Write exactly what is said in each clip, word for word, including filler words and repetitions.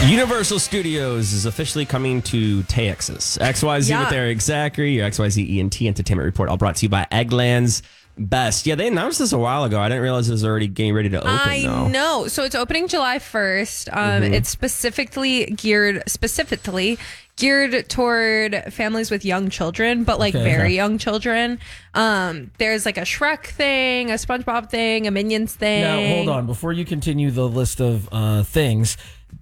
Universal Studios is officially coming to Texas. X Y Z Yeah. with Eric Zachary, your X Y Z E N T Entertainment Report, all brought to you by Eggland's Best. Yeah, they announced this a while ago. I didn't realize it was already getting ready to open. I though. know. So it's opening July first. Um, Mm-hmm. It's specifically geared, specifically geared toward families with young children, but like Okay. very Okay. young children. Um, there's like a Shrek thing, a SpongeBob thing, a Minions thing. Now, hold on. Before you continue the list of uh, things,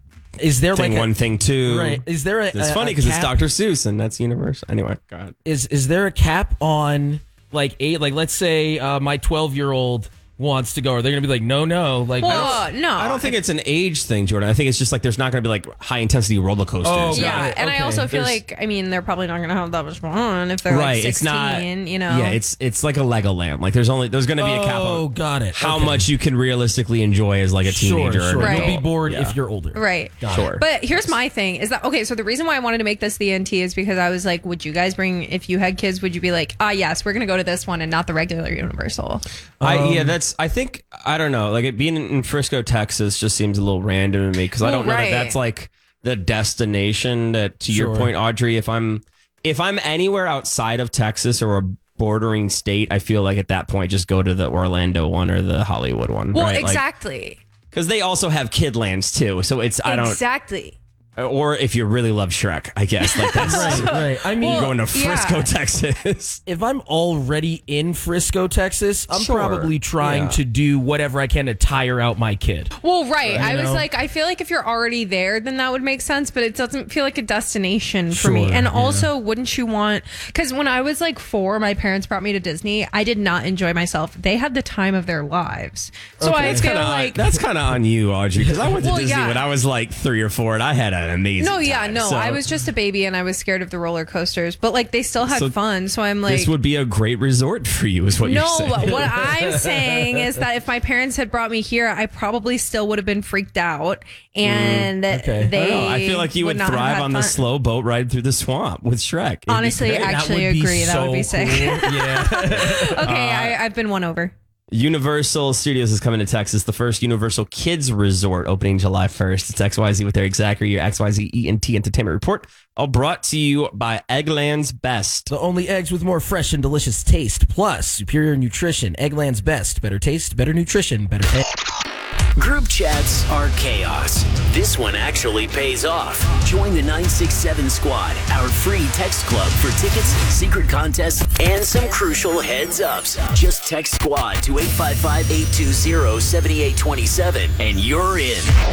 is there Thing like a, one, thing two. right? Is there a? It's a- funny a because it's cap- Doctor Seuss and that's Universal. Anyway, go ahead. Is is there a cap on like eight? Like, let's say uh, my twelve year old wants to go. Are they going to be like, no, no? Like, I don't- Well, no. I don't think it's an age thing, Jordan. I think it's just like there's not going to be like high intensity roller coasters. Oh, right? got Yeah, it. and I Okay. also feel There's- like, I mean, they're probably not going to have that much fun if they're right. like It's sixteen, not. you know? Yeah, it's it's like a Legoland. Like there's only there's going to be a cap Oh, on got it. how Okay. much you can realistically enjoy as like a Sure, teenager. sure. or an Right. You'll be adult. bored Yeah. if you're older. Right. Got Sure. it. But here's my thing is that, okay, so the reason why I wanted to make this the E N T is because I was like, would you guys bring, if you had kids, would you be like, ah, yes, we're going to go to this one and not the regular Universal? I yeah, that's. I think I don't know. Like it being in Frisco, Texas, just seems a little random to me because I Well, don't know right. that that's like the destination. That to your Sure. point, Audrey, if I'm if I'm anywhere outside of Texas or a bordering state, I feel like at that point just go to the Orlando one or the Hollywood one. Well, right? exactly. Because they also have Kidlands too. So it's I don't. Exactly. Or if you really love Shrek, I guess like that's Right, right. I mean, Well, going to Frisco, yeah. Texas. if I'm already in Frisco, Texas, I'm Sure. probably trying Yeah. to do whatever I can to tire out my kid. Well, right. I was know? like, I feel like if you're already there, then that would make sense, but it doesn't feel like a destination for me. Sure, And yeah. also, wouldn't you want, because when I was like four, my parents brought me to Disney. I did not enjoy myself. They had the time of their lives. So I That's feel kind of like. that's kind of on you, Audrey. Because I went to Well, Disney yeah. when I was like three or four, and I had an amazing. no, yeah, time. no. So I was just a baby and I was scared of the roller coasters, but like they still had So fun. So I'm like, this would be a great resort for you, is what no, you're saying. what I'm saying is that if my parents had brought me here, I probably still would have been freaked out, and okay. they. I don't know. I feel like you would, not have thrive had on the fun. slow boat ride through the swamp with Shrek. It'd be Honestly, great. I actually that would agree. Be That so would be sick. cool. Yeah. Okay, Uh, I, I've been won over. Universal Studios is coming to Texas. The first Universal Kids Resort opening July first. It's X Y Z with Eric Zachary, your X Y Z E N T Entertainment Report. All brought to you by Eggland's Best. The only eggs with more fresh and delicious taste, plus superior nutrition. Eggland's Best. Better taste, better nutrition, better egg. Group chats are chaos. This one actually pays off. Join the nine six seven Squad, our free text club for tickets, secret contests, and some crucial heads ups. Just text Squad to eight five five, eight two zero, seven eight two seven and you're in.